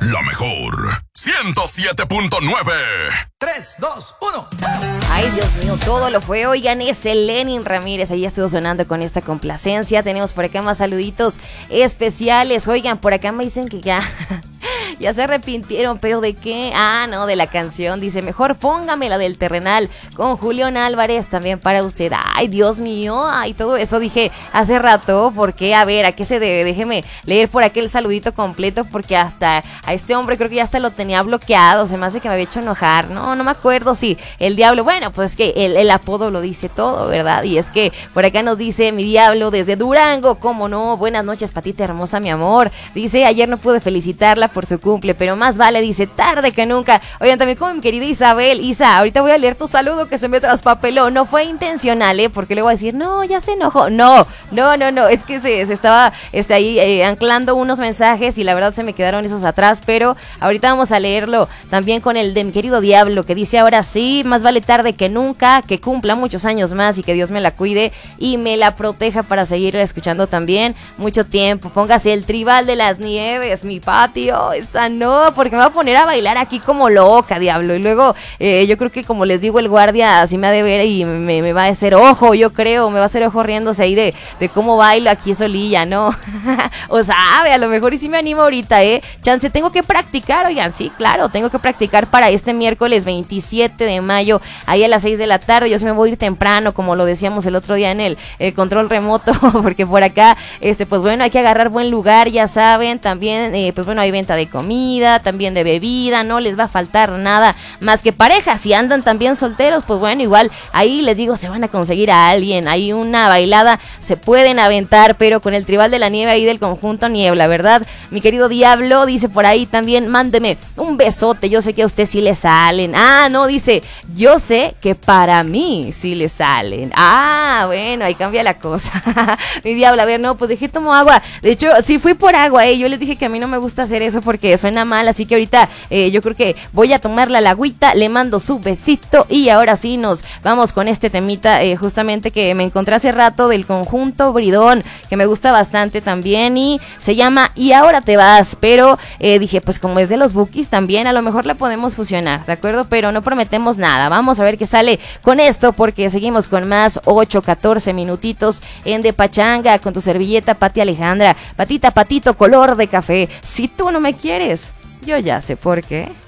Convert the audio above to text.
La mejor 107.9. 3, 2, 1. Ay, Dios mío, todo lo fue. Oigan, es el Lenin Ramírez. Ahí estuvo sonando con esta complacencia. Tenemos por acá más saluditos especiales. Oigan, por acá me dicen que ya se arrepintieron, pero ¿de qué? Ah, no, de la canción. Dice, mejor póngame la del Terrenal con Julián Álvarez también para usted. Ay, Dios mío, ay, todo eso dije hace rato. ¿Por qué? A ver, ¿a qué se debe? Déjeme leer por aquí el saludito completo, porque hasta a este hombre creo que ya hasta lo tenía bloqueado. Se me hace que me había hecho enojar. No me acuerdo si el diablo. Bueno, pues es que el apodo lo dice todo, ¿verdad? Y es que por acá nos dice mi diablo desde Durango. ¿Cómo no? Buenas noches, patita hermosa, mi amor. Dice, ayer no pude felicitarla por su cumple, pero más vale, dice, tarde que nunca. Oigan, también como mi querida Isabel. Isa, ahorita voy a leer tu saludo que se me traspapeló. No fue intencional, porque le voy a decir, no, ya se enojó. No, es que se estaba ahí anclando unos mensajes y la verdad se me quedaron esos atrás, pero ahorita vamos a leerlo también con el de mi querido diablo, que dice, ahora sí, más vale tarde que nunca, que cumpla muchos años más y que Dios me la cuide y me la proteja para seguirla escuchando también mucho tiempo. Póngase el Tribal de las Nieves, mi patio. Esa no, porque me va a poner a bailar aquí como loca, diablo. Y luego yo creo que, como les digo, el guardia así me ha de ver y me va a hacer ojo, yo creo, me va a hacer ojo riéndose ahí de cómo bailo aquí solilla, ¿no? O sabe, a lo mejor y sí me animo ahorita, chance, tengo que practicar, oigan, sí, claro, tengo que practicar para este miércoles 27 de mayo, ahí a las 6 de la tarde. Yo sí me voy a ir temprano, como lo decíamos el otro día en el control remoto, porque por acá, pues bueno, hay que agarrar buen lugar, ya saben, también, pues bueno, hay venta de comida, también de bebida, no les va a faltar nada más que parejas. Si andan también solteros, pues bueno, igual ahí les digo, se van a conseguir a alguien, hay una bailada, se pueden aventar, pero con el Tribal de la Nieve ahí del conjunto Niebla, ¿verdad? Mi querido diablo dice por ahí también, mándeme un besote, yo sé que a usted sí le salen. Ah, no, dice, yo sé que para mí sí le salen. Ah, bueno, ahí cambia la cosa. Mi diablo, a ver, no, pues dejé tomo agua. De hecho, sí fui por agua, yo les dije que a mí no me gusta hacer eso porque suena mal, así que ahorita yo creo que voy a tomar la agüita, le mando su besito y ahora sí nos vamos con este temita justamente que me encontré hace rato del conjunto Bridón, que me gusta bastante también y se llama Y ahora te vas, pero dije, pues como es de los Bukis también, a lo mejor la podemos fusionar, ¿de acuerdo? Pero no prometemos nada, vamos a ver qué sale con esto porque seguimos con más 8-14 minutitos en De Pachanga con tu servilleta Pati Alejandra, patita, patito, color de café. Si tú no me quieres, yo ya sé por qué.